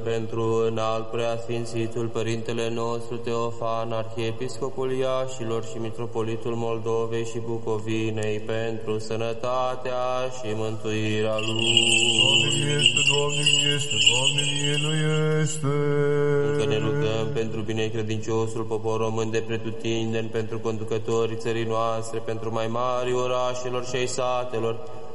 pentru înalt preasfințitul Părintele nostru Teofan, Arhiepiscopul Iașilor și Mitropolitul Moldovei și Bucovinei, pentru sănătatea și mântuirea lui. Doamne este, Doamne este, Doamne miluiește. Încă ne rugăm pentru binecredinciosul popor român de pretutindeni, pentru conducătorii țării noastre, pentru mai mari orașelor și ai satelor,